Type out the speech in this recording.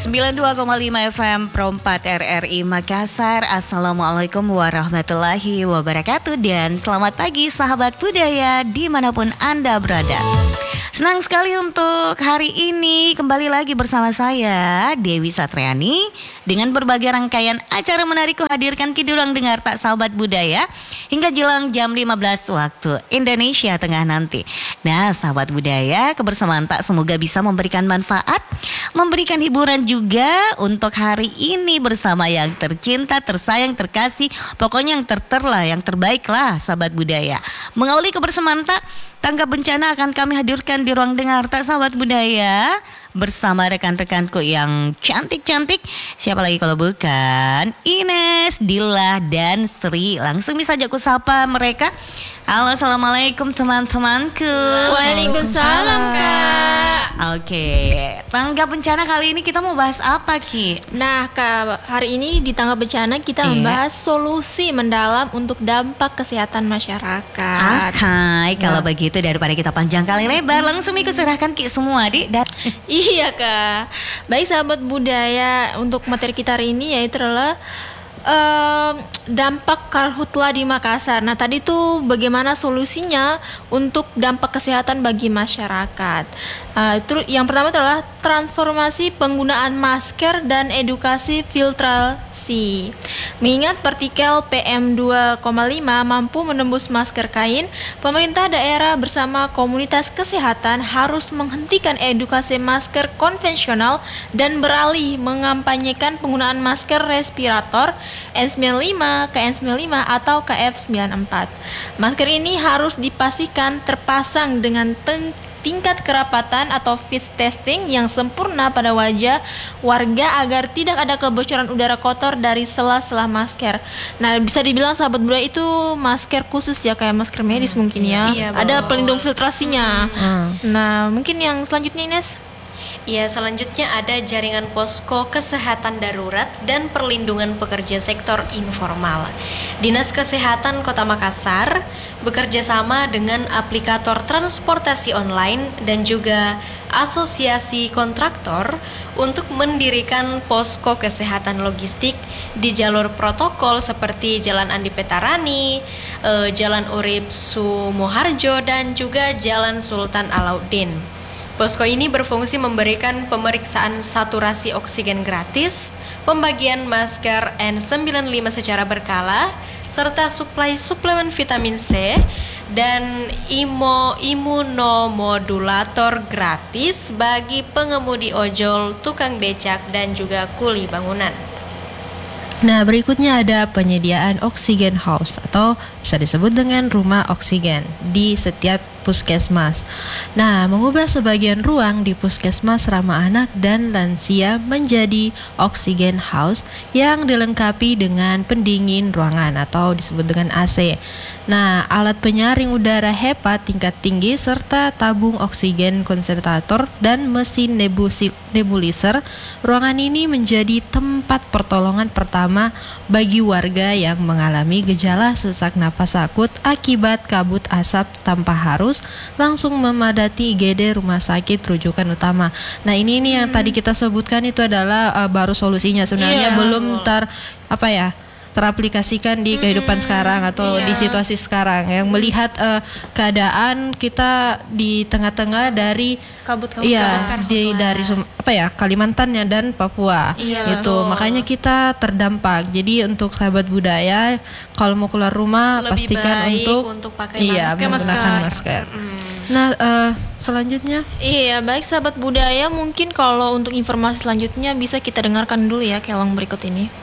92,5 FM Pro 4 RRI Makassar. Assalamualaikum warahmatullahi wabarakatuh. Dan selamat pagi sahabat budaya dimanapun Anda berada. Senang sekali untuk hari ini kembali lagi bersama saya Dewi Satriani dengan berbagai rangkaian acara menarik kuhadirkan kidurang dengar tak sahabat budaya hingga jelang jam 15 waktu Indonesia Tengah nanti. Nah sahabat budaya, kebersamaan tak semoga bisa memberikan manfaat, memberikan hiburan juga untuk hari ini bersama yang tercinta, tersayang, terkasih, pokoknya yang terterlah, yang terbaik lah sahabat budaya. Mengawali kebersamaan tak, tanggap bencana akan kami hadirkan di ruang dengar tak sahabat budaya bersama rekan-rekanku yang cantik-cantik. Siapa lagi kalau bukan Ines, Dila, dan Sri. Langsung bisa aku sapa mereka. Halo, assalamualaikum teman-temanku. Waalaikumsalam Kak. Oke, tanggap bencana kali ini kita mau bahas apa Ki? Nah Kak, hari ini di tanggap bencana kita membahas solusi mendalam untuk dampak kesehatan masyarakat. Oke, kalau begitu daripada kita panjang kali lebar, langsung ikut serahkan Ki semua Dik. Iya Kak. Baik sahabat budaya, untuk materi kita hari ini yaitu adalah dampak karhutla di Makassar. Nah tadi tuh bagaimana solusinya untuk dampak kesehatan bagi masyarakat. Itu yang pertama adalah transformasi penggunaan masker dan edukasi filtrasi. Mengingat partikel PM2,5 mampu menembus masker kain, pemerintah daerah bersama komunitas kesehatan harus menghentikan edukasi masker konvensional dan beralih mengampanyekan penggunaan masker respirator N95, KN95 atau KF94. Masker ini harus dipastikan terpasang dengan tingkat kerapatan atau fit testing yang sempurna pada wajah warga agar tidak ada kebocoran udara kotor dari sela-sela masker. Nah, bisa dibilang sahabat budaya itu masker khusus ya, kayak masker medis mungkin ya. Iya, ada pelindung filtrasinya. Nah, mungkin yang selanjutnya Ines. Ya, selanjutnya ada jaringan posko kesehatan darurat dan perlindungan pekerja sektor informal. Dinas Kesehatan Kota Makassar bekerja sama dengan aplikator transportasi online dan juga asosiasi kontraktor untuk mendirikan posko kesehatan logistik di jalur protokol seperti Jalan Andi Petarani, Jalan Urip Sumoharjo, dan juga Jalan Sultan Alauddin. Posko ini berfungsi memberikan pemeriksaan saturasi oksigen gratis, pembagian masker N95 secara berkala, serta suplai suplemen vitamin C dan imunomodulator gratis bagi pengemudi ojol, tukang becak, dan juga kuli bangunan. Nah, berikutnya ada penyediaan oksigen house atau bisa disebut dengan rumah oksigen di setiap puskesmas. Nah, mengubah sebagian ruang di puskesmas ramah anak dan lansia menjadi oksigen house yang dilengkapi dengan pendingin ruangan atau disebut dengan AC. Nah, alat penyaring udara HEPA tingkat tinggi serta tabung oksigen konsentrator dan mesin nebulizer. Ruangan ini menjadi tempat pertolongan pertama bagi warga yang mengalami gejala sesak napas akut akibat kabut asap tanpa harus langsung memadati IGD rumah sakit rujukan utama. Nah ini yang tadi kita sebutkan itu adalah baru solusinya sebenarnya belum teraplikasikan di kehidupan sekarang atau di situasi sekarang yang melihat keadaan kita di tengah-tengah dari dari Kalimantan ya dan Papua itu makanya kita terdampak. Jadi untuk sahabat budaya kalau mau keluar rumah lebih pastikan untuk pakai menggunakan masker. Nah selanjutnya baik sahabat budaya, mungkin kalau untuk informasi selanjutnya bisa kita dengarkan dulu ya kelong berikut ini.